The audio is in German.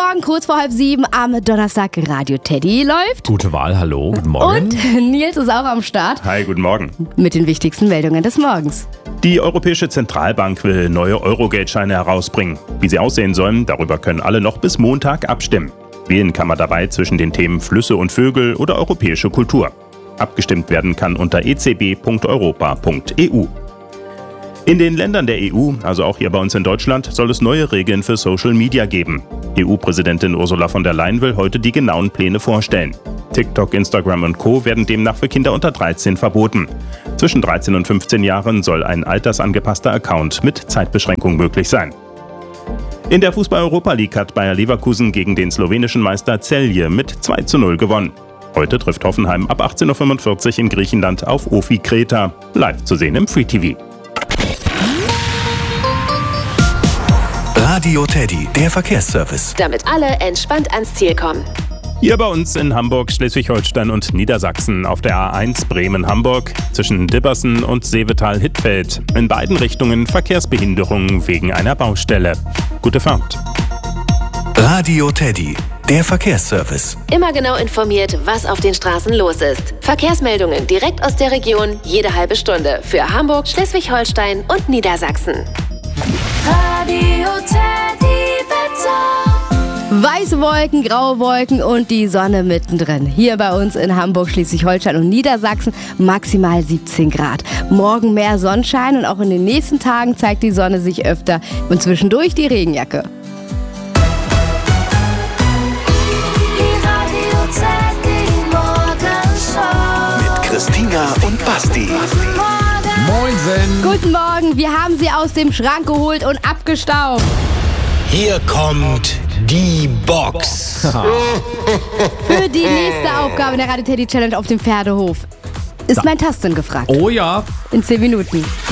Morgen, kurz vor 6:30 am Donnerstag. Radio Teddy läuft. Gute Wahl, hallo, guten Morgen. Und Nils ist auch am Start Hi, guten Morgen. mit den wichtigsten Meldungen des Morgens. Die Europäische Zentralbank will neue Euro-Geldscheine herausbringen. Wie sie aussehen sollen, darüber können alle noch bis Montag abstimmen. Wählen kann man dabei zwischen den Themen Flüsse und Vögel oder europäische Kultur. Abgestimmt werden kann unter ecb.europa.eu. In den Ländern der EU, also auch hier bei uns in Deutschland, soll es neue Regeln für Social Media geben. EU-Präsidentin Ursula von der Leyen will heute die genauen Pläne vorstellen. TikTok, Instagram und Co. werden demnach für Kinder unter 13 verboten. Zwischen 13 und 15 Jahren soll ein altersangepasster Account mit Zeitbeschränkung möglich sein. In der Fußball-Europa League hat Bayer Leverkusen gegen den slowenischen Meister Celje mit 2:0 gewonnen. Heute trifft Hoffenheim ab 18:45 Uhr in Griechenland auf OFI Kreta. Live zu sehen im Free TV. Radio Teddy, der Verkehrsservice. Damit alle entspannt ans Ziel kommen. Hier bei uns in Hamburg, Schleswig-Holstein und Niedersachsen auf der A1 Bremen-Hamburg zwischen Dibbersen und Seevetal-Hittfeld. In beiden Richtungen Verkehrsbehinderungen wegen einer Baustelle. Gute Fahrt. Radio Teddy, der Verkehrsservice. Immer genau informiert, was auf den Straßen los ist. Verkehrsmeldungen direkt aus der Region, jede halbe Stunde. Für Hamburg, Schleswig-Holstein und Niedersachsen. Radio Teddy Wetter. Weiße Wolken, graue Wolken und die Sonne mittendrin. Hier bei uns in Hamburg, Schleswig-Holstein und Niedersachsen maximal 17 Grad. Morgen mehr Sonnenschein und auch in den nächsten Tagen zeigt die Sonne sich öfter und zwischendurch die Regenjacke. Mit Christina und Basti. Moinsen. Guten Morgen, wir haben sie aus dem Schrank geholt und abgestaubt. Hier kommt die Box. Für die nächste Aufgabe in der Radio Teddy Challenge auf dem Pferdehof ist mein Tasten gefragt. Oh ja. In 10 Minuten.